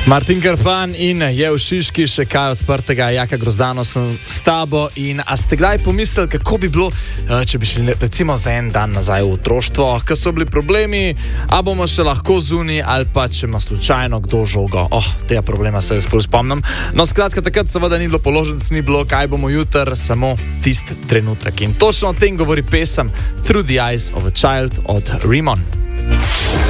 Martin Karpan in je v Šiški še kaj odprtega. Jaka Grozdano sem s tabo. In a ste kdaj pomislili, kako bi bilo, če bi šli recimo za en dan nazaj v otroštvo, ko so bili problemi, a bomo še lahko zunaj ali pa če ima slučajno kdo žogo. Tega problema se jaz bolj spomnim. No, skratka, takrat seveda ni bilo položenc, ni bilo, kaj bomo jutri, samo tisti trenutek. In točno o tem govori pesem Through the Eyes of a Child od Rimon.